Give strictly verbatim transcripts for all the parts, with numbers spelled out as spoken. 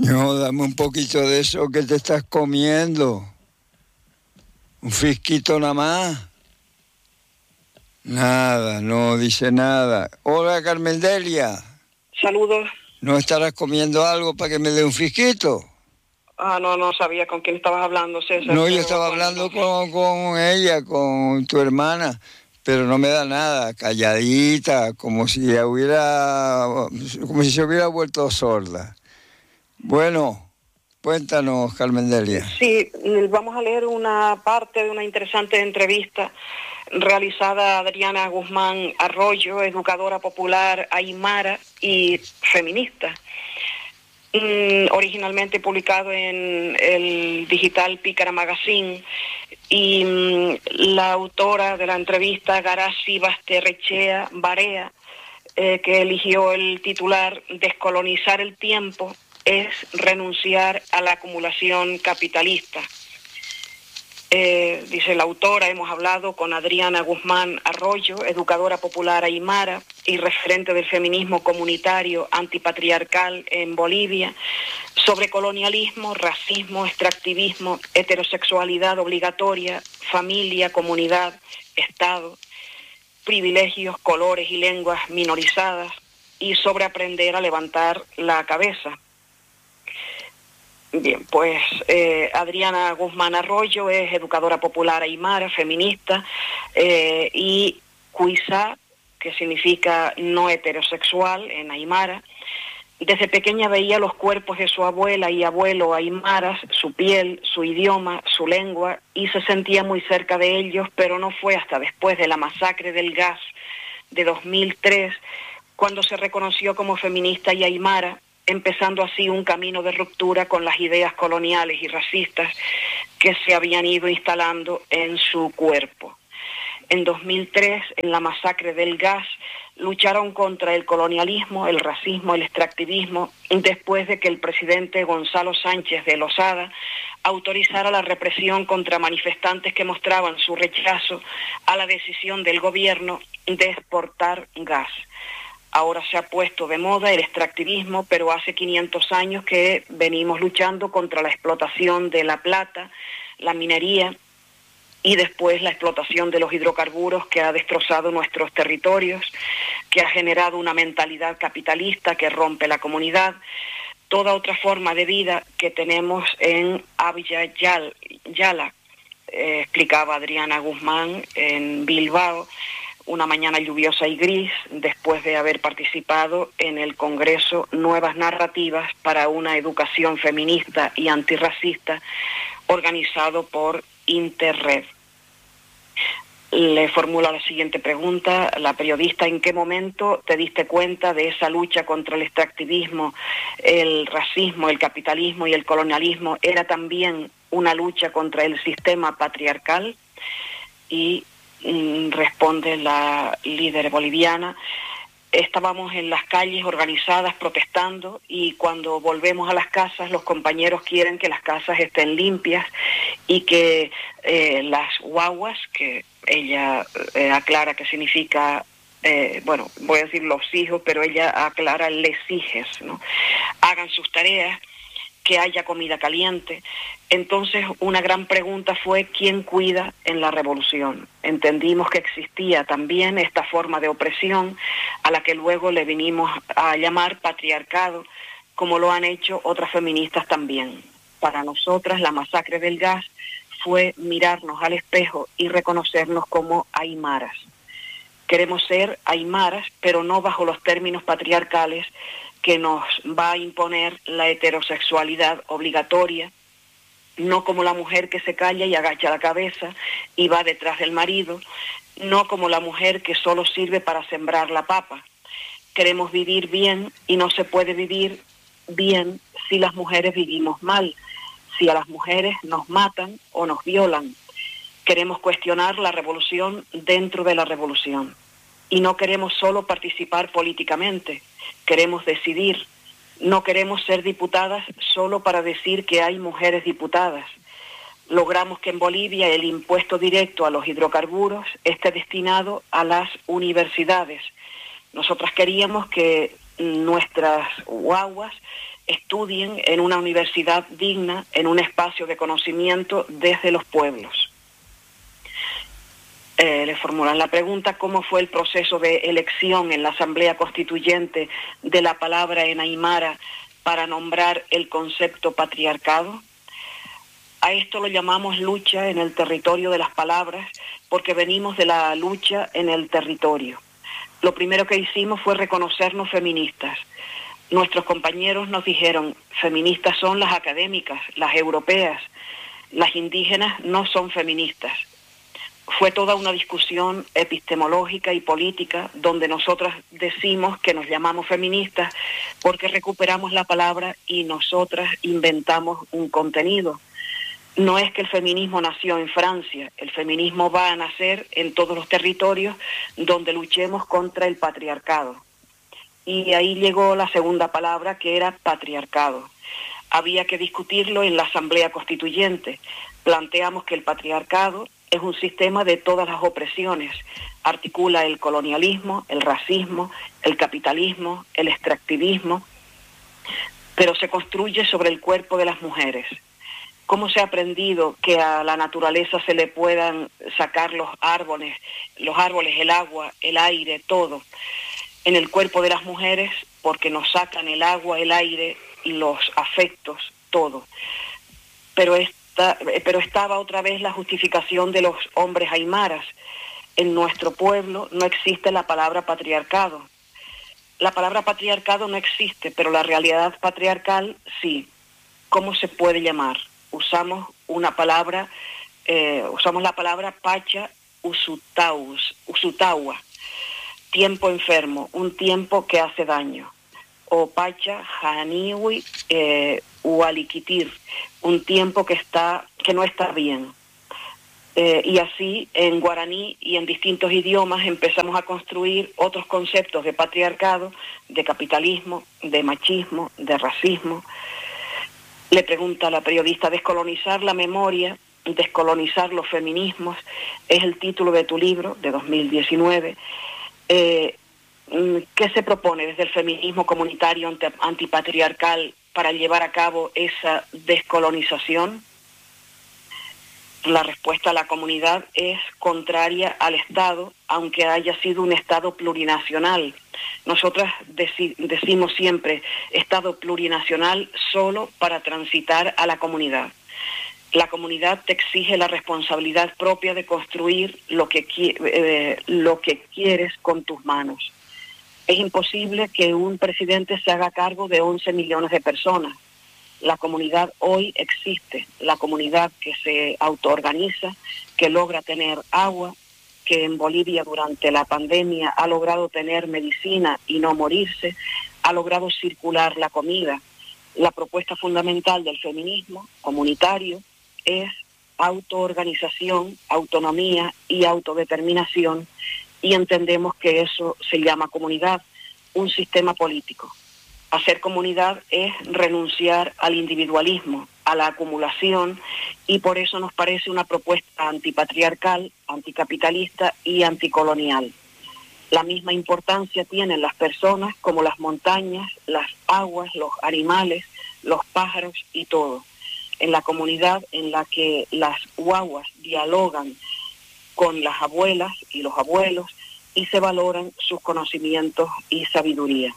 No, dame un poquito de eso que te estás comiendo. Un fisquito nada más. Nada, no dice nada. Hola, Carmen Delia. Saludos. ¿No estarás comiendo algo para que me dé un fisquito? Ah, no, no sabía con quién estabas hablando, César. No, yo pero, estaba bueno, hablando no. con, con ella, con tu hermana, pero no me da nada, calladita, como si hubiera, como si se hubiera vuelto sorda. Bueno, cuéntanos, Carmen Delia. Sí, vamos a leer una parte de una interesante entrevista realizada a Adriana Guzmán Arroyo, educadora popular aymara y feminista. Mm, originalmente publicado en el digital Pícara Magazine, y mm, la autora de la entrevista, Garasi Basterrechea Barea, eh, que eligió el titular "Descolonizar el tiempo es renunciar a la acumulación capitalista". Eh, dice la autora, hemos hablado con Adriana Guzmán Arroyo, educadora popular aymara y referente del feminismo comunitario antipatriarcal en Bolivia, sobre colonialismo, racismo, extractivismo, heterosexualidad obligatoria, familia, comunidad, Estado, privilegios, colores y lenguas minorizadas, y sobre aprender a levantar la cabeza. Bien, pues eh, Adriana Guzmán Arroyo es educadora popular aymara, feminista, eh, y cuisá, que significa no heterosexual en aymara. Desde pequeña veía los cuerpos de su abuela y abuelo aymaras, su piel, su idioma, su lengua, y se sentía muy cerca de ellos, pero no fue hasta después de la masacre del gas de dos mil tres cuando se reconoció como feminista y aymara, empezando así un camino de ruptura con las ideas coloniales y racistas que se habían ido instalando en su cuerpo. En dos mil tres, en la masacre del gas, lucharon contra el colonialismo, el racismo, el extractivismo, después de que el presidente Gonzalo Sánchez de Losada autorizara la represión contra manifestantes que mostraban su rechazo a la decisión del gobierno de exportar gas. Ahora se ha puesto de moda el extractivismo, pero hace quinientos años que venimos luchando contra la explotación de la plata, la minería y después la explotación de los hidrocarburos, que ha destrozado nuestros territorios, que ha generado una mentalidad capitalista que rompe la comunidad, toda otra forma de vida que tenemos en Abya Yala, eh, explicaba Adriana Guzmán en Bilbao, una mañana lluviosa y gris, después de haber participado en el Congreso Nuevas Narrativas para una Educación Feminista y Antirracista, organizado por Interred. Le formula la siguiente pregunta, la periodista: ¿en qué momento te diste cuenta de esa lucha contra el extractivismo, el racismo, el capitalismo y el colonialismo era también una lucha contra el sistema patriarcal? Y responde la líder boliviana: estábamos en las calles organizadas protestando, y cuando volvemos a las casas los compañeros quieren que las casas estén limpias y que eh, las guaguas, que ella eh, aclara que significa, eh, bueno, voy a decir los hijos, pero ella aclara les hijes, ¿no?, hagan sus tareas, que haya comida caliente. Entonces, una gran pregunta fue: ¿quién cuida en la revolución? Entendimos que existía también esta forma de opresión, a la que luego le vinimos a llamar patriarcado, como lo han hecho otras feministas también. Para nosotras, la masacre del gas fue mirarnos al espejo y reconocernos como aymaras. Queremos ser aymaras, pero no bajo los términos patriarcales que nos va a imponer la heterosexualidad obligatoria, no como la mujer que se calla y agacha la cabeza y va detrás del marido, no como la mujer que solo sirve para sembrar la papa. Queremos vivir bien, y no se puede vivir bien si las mujeres vivimos mal, si a las mujeres nos matan o nos violan. Queremos cuestionar la revolución dentro de la revolución. Y no queremos solo participar políticamente, queremos decidir. No queremos ser diputadas solo para decir que hay mujeres diputadas. Logramos que en Bolivia el impuesto directo a los hidrocarburos esté destinado a las universidades. Nosotras queríamos que nuestras guaguas estudien en una universidad digna, en un espacio de conocimiento desde los pueblos. Eh, le formulan la pregunta: ¿cómo fue el proceso de elección en la Asamblea Constituyente de la palabra en aymara para nombrar el concepto patriarcado? A esto lo llamamos lucha en el territorio de las palabras, porque venimos de la lucha en el territorio. Lo primero que hicimos fue reconocernos feministas. Nuestros compañeros nos dijeron: feministas son las académicas, las europeas, las indígenas no son feministas. Fue toda una discusión epistemológica y política donde nosotras decimos que nos llamamos feministas porque recuperamos la palabra y nosotras inventamos un contenido. No es que el feminismo nació en Francia, el feminismo va a nacer en todos los territorios donde luchemos contra el patriarcado. Y ahí llegó la segunda palabra, que era patriarcado. Había que discutirlo en la Asamblea Constituyente. Planteamos que el patriarcado es un sistema de todas las opresiones. Articula el colonialismo, el racismo, el capitalismo, el extractivismo, pero se construye sobre el cuerpo de las mujeres. ¿Cómo se ha aprendido que a la naturaleza se le puedan sacar los árboles, los árboles, el agua, el aire, todo? En el cuerpo de las mujeres, porque nos sacan el agua, el aire, los afectos, todo. Pero esta, pero estaba otra vez la justificación de los hombres aymaras. En nuestro pueblo no existe la palabra patriarcado. La palabra patriarcado no existe, pero la realidad patriarcal sí. ¿Cómo se puede llamar? Usamos una palabra, eh, usamos la palabra pacha usutaus, usutawa, tiempo enfermo, un tiempo que hace daño. O pacha janiwi eh, ualiquitir, un tiempo que está, que no está bien. Eh, y así en guaraní y en distintos idiomas empezamos a construir otros conceptos de patriarcado, de capitalismo, de machismo, de racismo. Le pregunta a la periodista: descolonizar la memoria, descolonizar los feminismos, es el título de tu libro de dos mil diecinueve. Eh, ¿Qué se propone desde el feminismo comunitario antipatriarcal para llevar a cabo esa descolonización? La respuesta a la comunidad es contraria al Estado, aunque haya sido un Estado plurinacional. Nosotras deci- decimos siempre Estado plurinacional solo para transitar a la comunidad. La comunidad te exige la responsabilidad propia de construir lo que, qui- eh, lo que quieres con tus manos. Es imposible que un presidente se haga cargo de once millones de personas. La comunidad hoy existe, la comunidad que se autoorganiza, que logra tener agua, que en Bolivia durante la pandemia ha logrado tener medicina y no morirse, ha logrado circular la comida. La propuesta fundamental del feminismo comunitario es autoorganización, autonomía y autodeterminación, y entendemos que eso se llama comunidad, un sistema político. Hacer comunidad es renunciar al individualismo, a la acumulación, y por eso nos parece una propuesta antipatriarcal, anticapitalista y anticolonial. La misma importancia tienen las personas como las montañas, las aguas, los animales, los pájaros y todo. En la comunidad en la que las guaguas dialogan con las abuelas y los abuelos y se valoran sus conocimientos y sabiduría.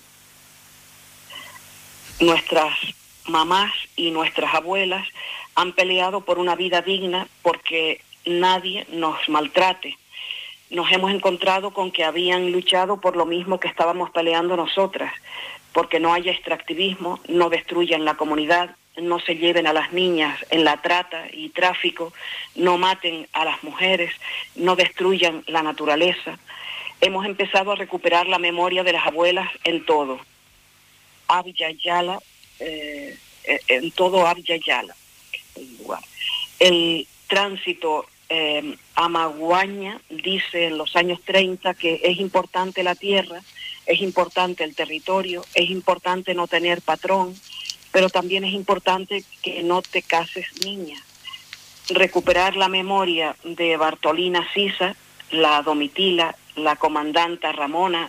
Nuestras mamás y nuestras abuelas han peleado por una vida digna porque nadie nos maltrate. Nos hemos encontrado con que habían luchado por lo mismo que estábamos peleando nosotras, porque no haya extractivismo, no destruyan la comunidad, no se lleven a las niñas en la trata y tráfico, no maten a las mujeres, no destruyan la naturaleza. Hemos empezado a recuperar la memoria de las abuelas en todo. Abya Yala, eh, en todo Abya Yala, el lugar. El tránsito eh, Amaguaña dice en los años treinta que es importante la tierra, es importante el territorio, es importante no tener patrón, pero también es importante que no te cases niña. Recuperar la memoria de Bartolina Sisa, la Domitila, la comandanta Ramona,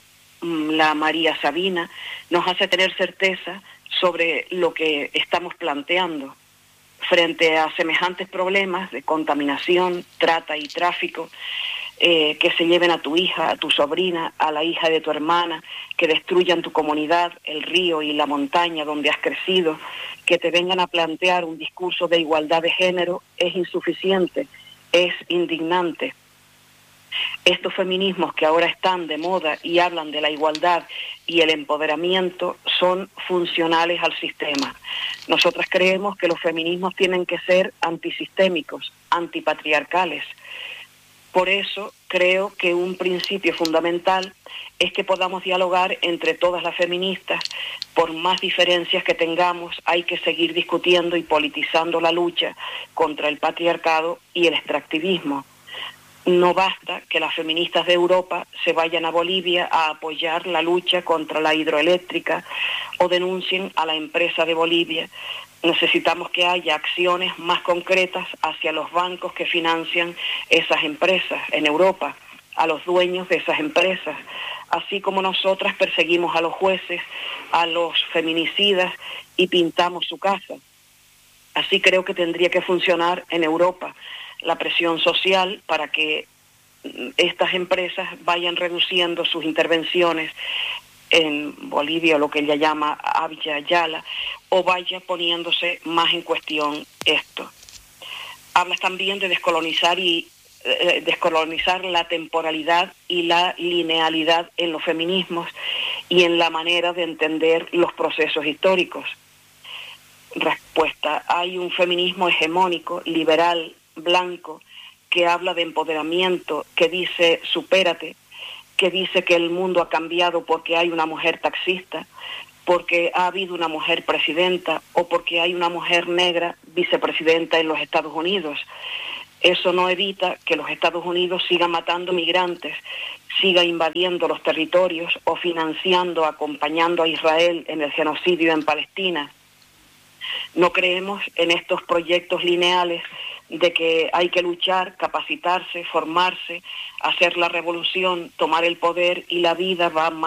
la María Sabina, nos hace tener certeza sobre lo que estamos planteando. Frente a semejantes problemas de contaminación, trata y tráfico, eh, que se lleven a tu hija, a tu sobrina, a la hija de tu hermana, que destruyan tu comunidad, el río y la montaña donde has crecido, que te vengan a plantear un discurso de igualdad de género, es insuficiente, es indignante. Estos feminismos que ahora están de moda y hablan de la igualdad y el empoderamiento son funcionales al sistema. Nosotras creemos que los feminismos tienen que ser antisistémicos, antipatriarcales. Por eso creo que un principio fundamental es que podamos dialogar entre todas las feministas. Por más diferencias que tengamos, hay que seguir discutiendo y politizando la lucha contra el patriarcado y el extractivismo. No basta que las feministas de Europa se vayan a Bolivia a apoyar la lucha contra la hidroeléctrica o denuncien a la empresa de Bolivia. Necesitamos que haya acciones más concretas hacia los bancos que financian esas empresas en Europa, a los dueños de esas empresas, así como nosotras perseguimos a los jueces, a los feminicidas y pintamos su casa. Así creo que tendría que funcionar en Europa la presión social para que estas empresas vayan reduciendo sus intervenciones en Bolivia, lo que ella llama Abya Yala, o vaya poniéndose más en cuestión esto. Hablas también de descolonizar y eh, descolonizar la temporalidad y la linealidad en los feminismos y en la manera de entender los procesos históricos. Respuesta: hay un feminismo hegemónico, liberal, blanco, que habla de empoderamiento, que dice supérate, que dice que el mundo ha cambiado porque hay una mujer taxista, porque ha habido una mujer presidenta o porque hay una mujer negra vicepresidenta en los Estados Unidos. Eso no evita que los Estados Unidos sigan matando migrantes, siga invadiendo los territorios o financiando, acompañando a Israel en el genocidio en Palestina. No creemos en estos proyectos lineales de que hay que luchar, capacitarse, formarse, hacer la revolución, tomar el poder y la vida va más